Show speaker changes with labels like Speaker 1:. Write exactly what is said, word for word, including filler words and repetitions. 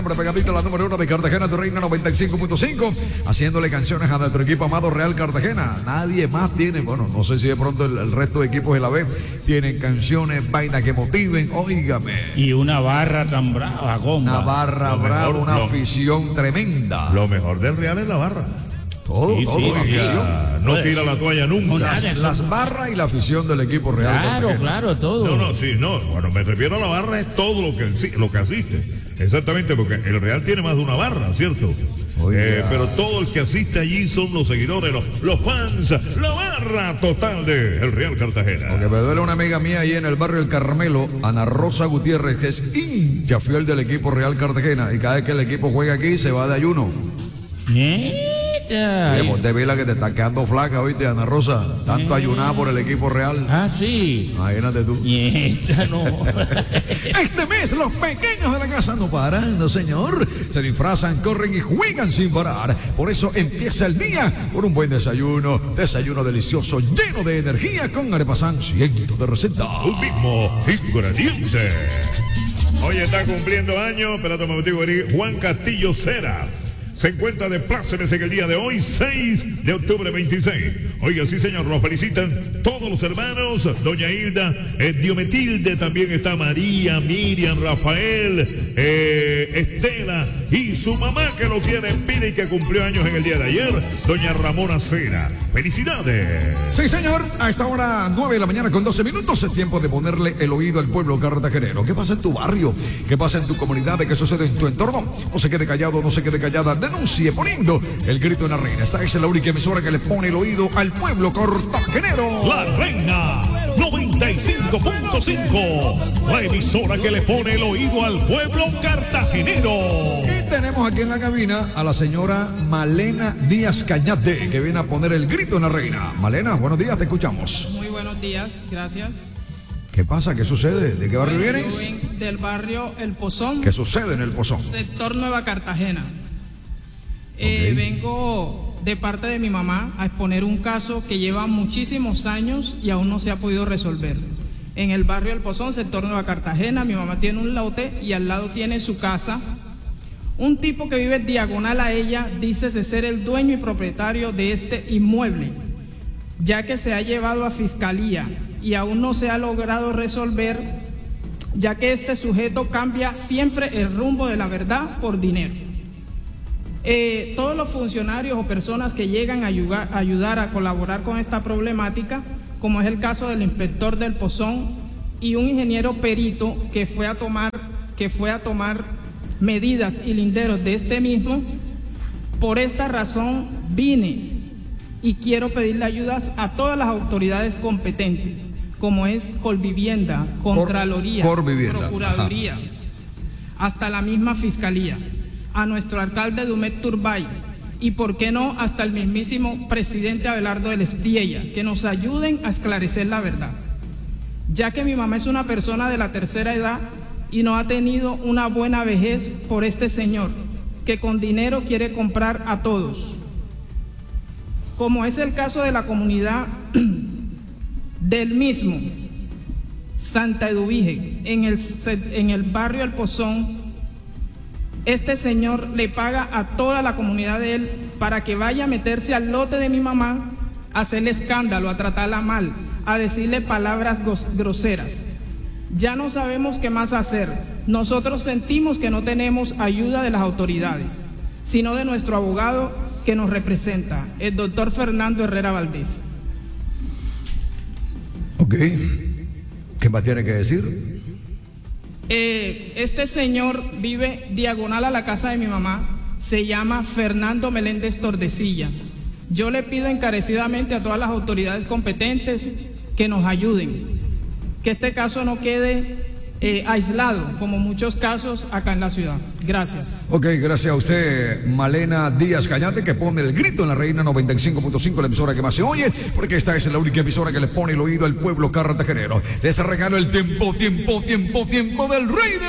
Speaker 1: Pegadito, la número uno de Cartagena, tu reina noventa y cinco punto cinco, haciéndole canciones a nuestro equipo amado Real Cartagena. Nadie más tiene, bueno, no sé si de pronto el, el resto de equipos de la B tienen canciones, vainas que motiven, óigame.
Speaker 2: Y una barra tan brava, compa.
Speaker 1: Una barra brava, una lo, afición tremenda.
Speaker 3: Lo mejor del Real es la barra.
Speaker 1: Todo,
Speaker 2: sí,
Speaker 1: todo,
Speaker 2: sí,
Speaker 1: la afición.
Speaker 3: No tira la toalla nunca.
Speaker 1: Las, las barras y la afición del equipo Real
Speaker 2: Claro,
Speaker 1: Cartagena.
Speaker 2: claro, todo.
Speaker 3: No, no, sí, no. Bueno, me refiero a la barra, es todo lo que, lo que asiste. Exactamente, porque el Real tiene más de una barra, ¿cierto? Eh, pero todo el que asiste allí son los seguidores, los, los fans, la barra total de el Real Cartagena.
Speaker 1: Porque me duele una amiga mía ahí en el barrio El Carmelo, Ana Rosa Gutiérrez, que es hincha fiel del equipo Real Cartagena, y cada vez que el equipo juega aquí se va de ayuno.
Speaker 2: ¿Eh?
Speaker 1: Oye, ponte vela que te está quedando flaca, oíste, Ana Rosa. Tanto ayunada por el equipo Real.
Speaker 2: Ah, sí.
Speaker 1: Imagínate tú.
Speaker 2: Nieta, no.
Speaker 1: Este mes los pequeños de la casa no paran, no señor. Se disfrazan, corren y juegan sin parar. Por eso empieza el día con un buen desayuno. Desayuno delicioso, lleno de energía, con Arepasán, cientos de recetas.
Speaker 3: Un mismo ingrediente. Hoy está cumpliendo años, espérate un momentico, Juan Castillo Cera. Se encuentra de plácemes en el día de hoy, seis de octubre veintiséis. Oiga, sí señor, nos felicitan todos los hermanos, doña Hilda, eh, Diometilde, también está María, Miriam, Rafael, eh, Estela y su mamá que lo tiene en vida y que cumplió años en el día de ayer, doña Ramona Cera. ¡Felicidades!
Speaker 1: Sí señor, a esta hora nueve de la mañana con doce minutos es tiempo de ponerle el oído al pueblo cartagenero. ¿Qué pasa en tu barrio? ¿Qué pasa en tu comunidad? ¿Qué sucede en tu entorno? No se quede callado, no se quede callada. Denuncie poniendo el grito en la reina. Esta es la única emisora que le pone el oído al pueblo cartagenero.
Speaker 3: La Reina noventa y cinco punto cinco, la emisora que le pone el oído al pueblo cartagenero.
Speaker 1: Y tenemos aquí en la cabina a la señora Malena Díaz Cañate, que viene a poner el grito en la reina. Malena, buenos días, te escuchamos.
Speaker 4: Muy buenos días, gracias.
Speaker 1: ¿Qué pasa? ¿Qué sucede? ¿De qué barrio
Speaker 4: Bueno,
Speaker 1: vienes?
Speaker 4: yo vengo del barrio El Pozón.
Speaker 1: ¿Qué sucede en El Pozón?
Speaker 4: Sector Nueva Cartagena. Eh,
Speaker 1: Ok.
Speaker 4: Vengo de parte de mi mamá a exponer un caso que lleva muchísimos años y aún no se ha podido resolver. En el barrio El Pozón, sector Nueva Cartagena, mi mamá tiene un lote y al lado tiene su casa. Un tipo que vive diagonal a ella dice ser el dueño y propietario de este inmueble, ya que se ha llevado a fiscalía y aún no se ha logrado resolver, ya que este sujeto cambia siempre el rumbo de la verdad por dinero. Eh, todos los funcionarios o personas que llegan a ayudar, a ayudar a colaborar con esta problemática, como es el caso del inspector del Pozón y un ingeniero perito que fue a tomar, que fue a tomar medidas y linderos de este mismo, por esta razón vine y quiero pedirle ayudas a todas las autoridades competentes, como es Colvivienda, Contraloría,
Speaker 1: Cor, Corvivienda.
Speaker 4: Procuraduría,
Speaker 1: Ajá.
Speaker 4: hasta la misma Fiscalía, a nuestro alcalde Dumet Turbay y por qué no hasta el mismísimo presidente Abelardo del Espriella, que nos ayuden a esclarecer la verdad, ya que mi mamá es una persona de la tercera edad y no ha tenido una buena vejez por este señor, que con dinero quiere comprar a todos, como es el caso de la comunidad del mismo Santa Eduvige, en el, en el barrio El Pozón. Este señor le paga a toda la comunidad de él para que vaya a meterse al lote de mi mamá, a hacerle escándalo, a tratarla mal, a decirle palabras groseras. Ya no sabemos qué más hacer. Nosotros sentimos que no tenemos ayuda de las autoridades, sino de nuestro abogado que nos representa, el doctor Fernando Herrera Valdés.
Speaker 1: Ok. ¿Qué más tiene que decir?
Speaker 4: Eh, este señor vive diagonal a la casa de mi mamá, se llama Fernando Meléndez Tordesilla. Yo le pido encarecidamente a todas las autoridades competentes que nos ayuden, que este caso no quede eh, aislado, como muchos casos acá en la ciudad. Gracias.
Speaker 1: Ok, gracias a usted, Malena Díaz Cañate, que pone el grito en la Reina noventa y cinco punto cinco, la emisora que más se oye, porque esta es la única emisora que le pone el oído al pueblo cartagenero. Les regalo el tiempo, tiempo, tiempo, tiempo del rey de